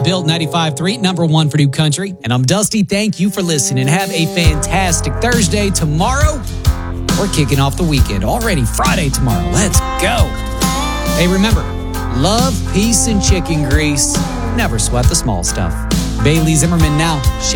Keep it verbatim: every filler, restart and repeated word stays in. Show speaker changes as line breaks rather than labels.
Built ninety-five point three, number one for New Country. And I'm Dusty. Thank you for listening. Have a fantastic Thursday. Tomorrow, we're kicking off the weekend. Already Friday tomorrow. Let's go. Hey, remember, love, peace, and chicken grease. Never sweat the small stuff. Bailey Zimmerman now.